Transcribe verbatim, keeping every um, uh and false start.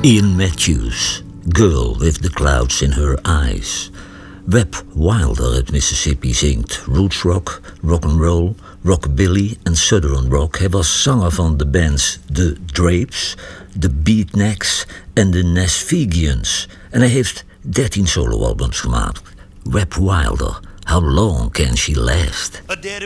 Ian Matthews, Girl with the Clouds in Her Eyes. Webb Wilder uit Mississippi zingt roots rock, rock'n'roll, rockabilly en southern rock. Hij was zanger van de bands The Drapes, The Beatniks en de Nesfigians. En hij heeft dertien soloalbums gemaakt. Webb Wilder, How Long Can She Last?